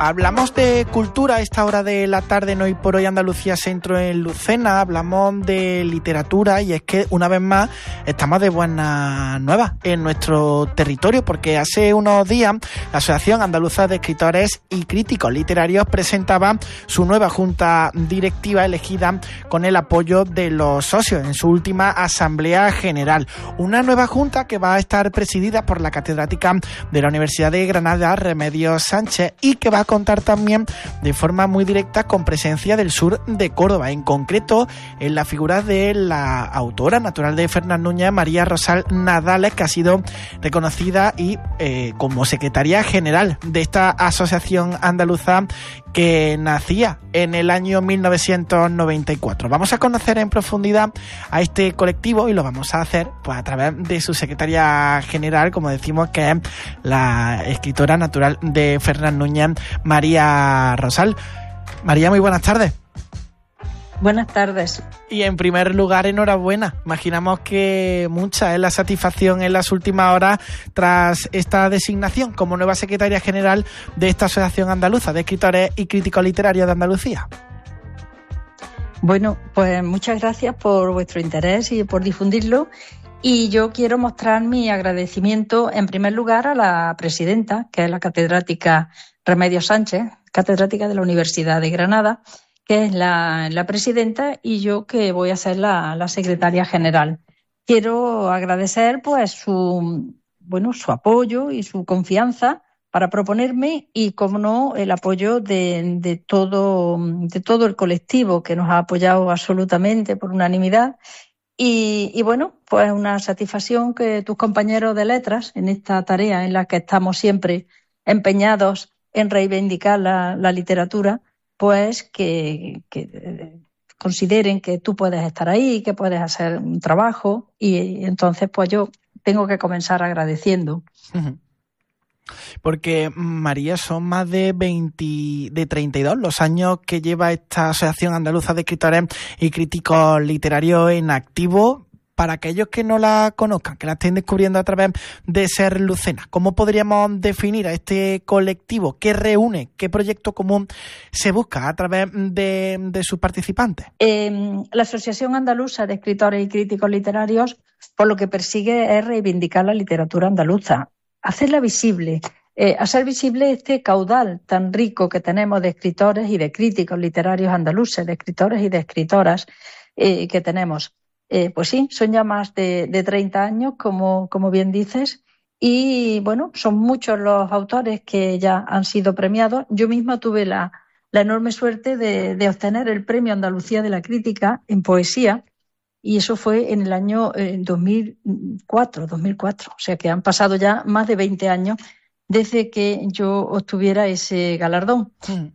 Hablamos de cultura a esta hora de la tarde en Hoy por Hoy Andalucía Centro en Lucena, hablamos de literatura y es que una vez más estamos de buenas nuevas en nuestro territorio porque hace unos días la Asociación Andaluza de Escritores y Críticos Literarios presentaba su nueva junta directiva elegida con el apoyo de los socios en su última Asamblea General. Una nueva junta que va a estar presidida por la catedrática de la Universidad de Granada, Remedios Sánchez, y que va a contar también de forma muy directa con presencia del sur de Córdoba, en concreto en la figura de la autora natural de Fernán Núñez, María Rosal Nadales, que ha sido reconocida y como secretaria general de esta asociación andaluza que nacía en el año 1994. Vamos a conocer en profundidad a este colectivo y lo vamos a hacer pues a través de su secretaria general, como decimos, que es la escritora natural de Fernán Núñez, María Rosal. María, muy buenas tardes. Buenas tardes. Y en primer lugar, enhorabuena. Imaginamos que mucha es la satisfacción en las últimas horas tras esta designación como nueva secretaria general de esta Asociación Andaluza de Escritores y Críticos Literarios de Andalucía. Bueno, pues muchas gracias por vuestro interés y por difundirlo. Y yo quiero mostrar mi agradecimiento, en primer lugar, a la presidenta, que es la catedrática Remedios Sánchez, catedrática de la Universidad de Granada, que es la presidenta, y yo que voy a ser la secretaria general. Quiero agradecer pues su apoyo y su confianza para proponerme y, como no, el apoyo de todo el colectivo que nos ha apoyado absolutamente por unanimidad. Y bueno, pues una satisfacción que tus compañeros de letras, en esta tarea en la que estamos siempre empeñados en reivindicar la literatura, pues que consideren que tú puedes estar ahí, que puedes hacer un trabajo, y entonces pues yo tengo que comenzar agradeciendo. Porque, María, son más de 32 los años que lleva esta Asociación Andaluza de Escritores y Críticos Literarios en activo. Para aquellos que no la conozcan, que la estén descubriendo a través de Ser Lucena, ¿cómo podríamos definir a este colectivo? ¿Qué reúne? ¿Qué proyecto común se busca a través de sus participantes? La Asociación Andaluza de Escritores y Críticos Literarios, por lo que persigue, es reivindicar la literatura andaluza, hacerla visible, hacer visible este caudal tan rico que tenemos de escritores y de críticos literarios andaluces, de escritores y de escritoras que tenemos. Pues sí, son ya más de 30 años, como bien dices, y bueno, son muchos los autores que ya han sido premiados. Yo misma tuve la enorme suerte de obtener el Premio Andalucía de la Crítica en poesía, y eso fue en el año 2004, o sea que han pasado ya más de 20 años desde que yo obtuviera ese galardón.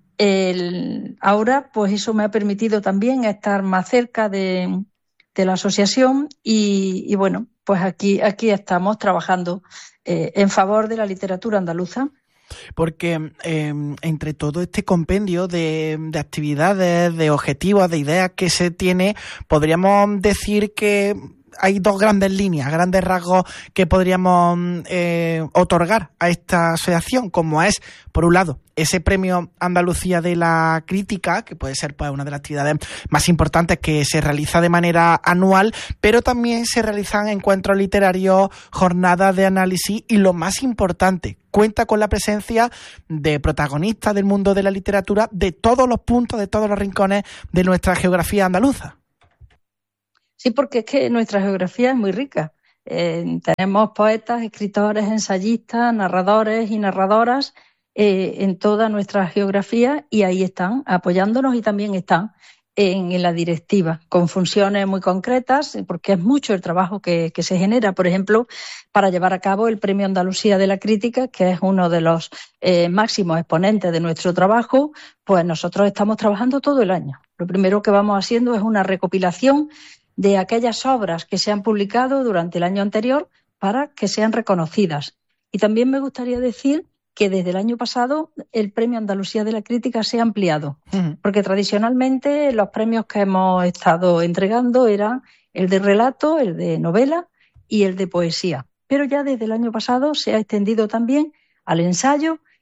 Ahora, pues eso me ha permitido también estar más cerca de la asociación y bueno, pues aquí estamos trabajando en favor de la literatura andaluza. Porque entre todo este compendio de actividades, de objetivos, de ideas que se tiene, podríamos decir que hay dos grandes líneas, grandes rasgos que podríamos otorgar a esta asociación, como es, por un lado, ese Premio Andalucía de la Crítica, que puede ser pues una de las actividades más importantes que se realiza de manera anual, pero también se realizan encuentros literarios, jornadas de análisis y, lo más importante, cuenta con la presencia de protagonistas del mundo de la literatura de todos los puntos, de todos los rincones de nuestra geografía andaluza. Sí, porque es que nuestra geografía es muy rica. Tenemos poetas, escritores, ensayistas, narradores y narradoras en toda nuestra geografía, y ahí están apoyándonos, y también están en la directiva con funciones muy concretas, porque es mucho el trabajo que se genera. Por ejemplo, para llevar a cabo el Premio Andalucía de la Crítica, que es uno de los máximos exponentes de nuestro trabajo, pues nosotros estamos trabajando todo el año. Lo primero que vamos haciendo es una recopilación de aquellas obras que se han publicado durante el año anterior para que sean reconocidas. Y también me gustaría decir que desde el año pasado el Premio Andalucía de la Crítica se ha ampliado, porque tradicionalmente los premios que hemos estado entregando eran el de relato, el de novela y el de poesía. Pero ya desde el año pasado se ha extendido también al ensayo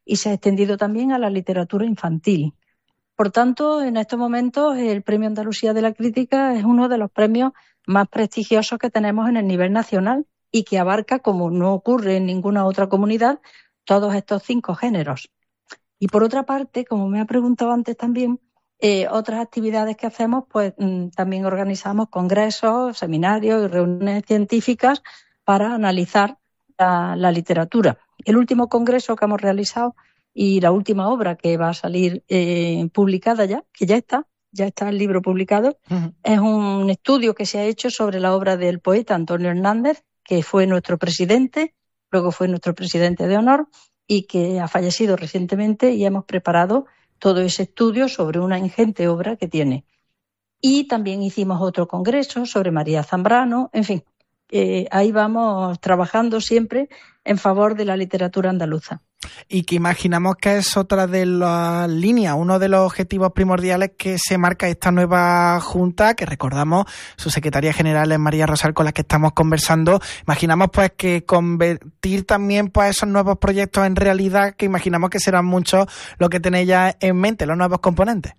y se ha extendido también a la literatura infantil. Por tanto, en estos momentos el Premio Andalucía de la Crítica es uno de los premios más prestigiosos que tenemos en el nivel nacional y que abarca, como no ocurre en ninguna otra comunidad, todos estos 5 géneros. Y por otra parte, como me ha preguntado antes también, otras actividades que hacemos, pues también organizamos congresos, seminarios y reuniones científicas para analizar la literatura. El último congreso que hemos realizado y la última obra que va a salir publicada ya, que ya está el libro publicado, es un estudio que se ha hecho sobre la obra del poeta Antonio Hernández, que fue nuestro presidente, luego fue nuestro presidente de honor y que ha fallecido recientemente, y hemos preparado todo ese estudio sobre una ingente obra que tiene. Y también hicimos otro congreso sobre María Zambrano, en fin, ahí vamos trabajando siempre en favor de la literatura andaluza. Y que imaginamos que es otra de las líneas, uno de los objetivos primordiales que se marca esta nueva Junta, que recordamos, su secretaria general es María Rosal, con la que estamos conversando. Imaginamos pues que convertir también pues esos nuevos proyectos en realidad, que imaginamos que serán muchos lo que tenéis ya en mente, los nuevos componentes.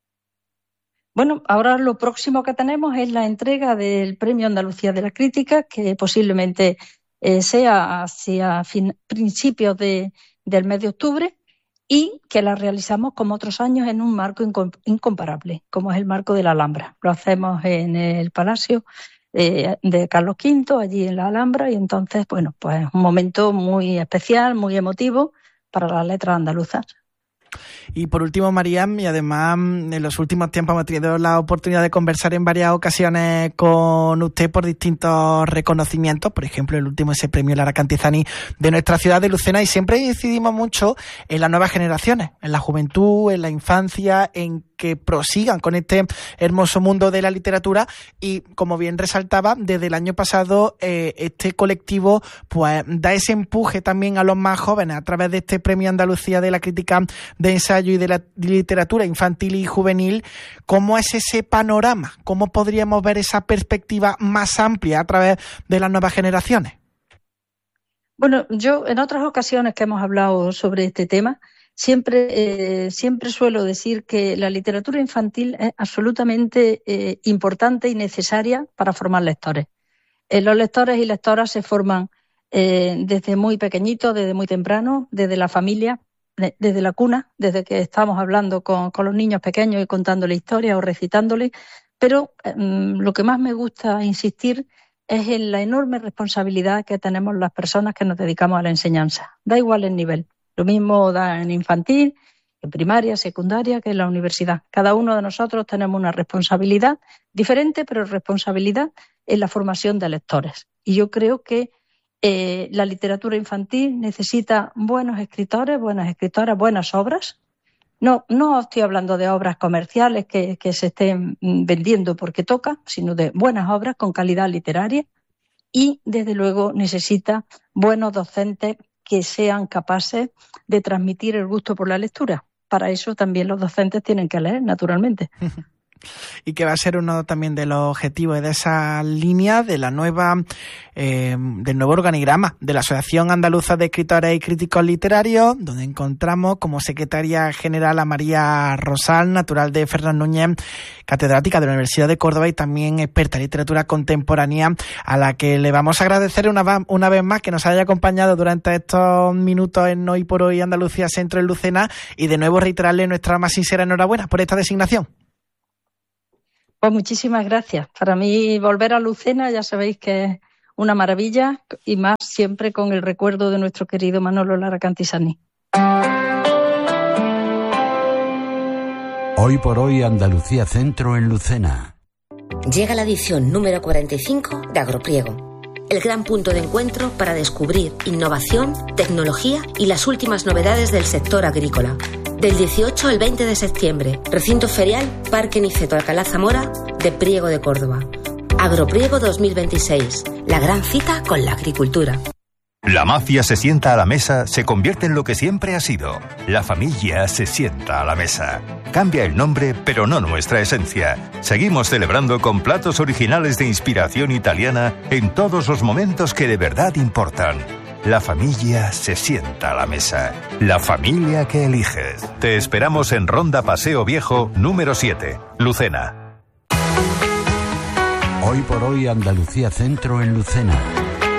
Bueno, ahora lo próximo que tenemos es la entrega del Premio Andalucía de la Crítica, que posiblemente sea hacia principios del mes de octubre, y que la realizamos como otros años en un marco incomparable, como es el marco de la Alhambra. Lo hacemos en el Palacio de Carlos V, allí en la Alhambra, y entonces, bueno, pues es un momento muy especial, muy emotivo para las letras andaluzas. Y por último, María, y además en los últimos tiempos hemos tenido la oportunidad de conversar en varias ocasiones con usted por distintos reconocimientos, por ejemplo el último, ese premio Lara Cantizani de nuestra ciudad de Lucena, y siempre incidimos mucho en las nuevas generaciones, en la juventud, en la infancia, en que prosigan con este hermoso mundo de la literatura, y como bien resaltaba, desde el año pasado este colectivo pues da ese empuje también a los más jóvenes a través de este Premio Andalucía de la Crítica de Ensayo y de la Literatura Infantil y Juvenil. ¿Cómo es ese panorama? ¿Cómo podríamos ver esa perspectiva más amplia a través de las nuevas generaciones? Bueno, yo en otras ocasiones que hemos hablado sobre este tema, siempre suelo decir que la literatura infantil es absolutamente importante y necesaria para formar lectores. Los lectores y lectoras se forman desde muy pequeñitos, desde muy temprano, desde la familia, desde la cuna, desde que estamos hablando con los niños pequeños y contándole historias o recitándoles. Pero lo que más me gusta insistir es en la enorme responsabilidad que tenemos las personas que nos dedicamos a la enseñanza. Da igual el nivel. Lo mismo da en infantil, en primaria, secundaria, que en la universidad. Cada uno de nosotros tenemos una responsabilidad diferente, pero responsabilidad en la formación de lectores. Y yo creo que la literatura infantil necesita buenos escritores, buenas escritoras, buenas obras. No estoy hablando de obras comerciales que se estén vendiendo porque toca, sino de buenas obras con calidad literaria, y desde luego necesita buenos docentes que sean capaces de transmitir el gusto por la lectura. Para eso también los docentes tienen que leer, naturalmente. Y que va a ser uno también de los objetivos de esa línea de la nueva del nuevo organigrama de la Asociación Andaluza de Escritores y Críticos Literarios, donde encontramos como secretaria general a María Rosal, natural de Fernán Núñez, catedrática de la Universidad de Córdoba y también experta en literatura contemporánea, a la que le vamos a agradecer una vez más que nos haya acompañado durante estos minutos en Hoy por Hoy Andalucía Centro en Lucena, y de nuevo reiterarle nuestra más sincera enhorabuena por esta designación. Pues muchísimas gracias. Para mí volver a Lucena ya sabéis que es una maravilla, y más siempre con el recuerdo de nuestro querido Manolo Lara Cantizani. Hoy por Hoy Andalucía Centro en Lucena. Llega la edición número 45 de Agropriego, el gran punto de encuentro para descubrir innovación, tecnología y las últimas novedades del sector agrícola. Del 18 al 20 de septiembre, recinto ferial Parque Niceto Alcalá Zamora de Priego de Córdoba. Agropriego 2026, la gran cita con la agricultura. La mafia se sienta a la mesa, se convierte en lo que siempre ha sido. La familia se sienta a la mesa. Cambia el nombre, pero no nuestra esencia. Seguimos celebrando con platos originales de inspiración italiana en todos los momentos que de verdad importan. la familia se sienta a la mesa. La familia que eliges. Te esperamos en Ronda Paseo Viejo, número 7, Lucena. Hoy por hoy, Andalucía Centro en Lucena.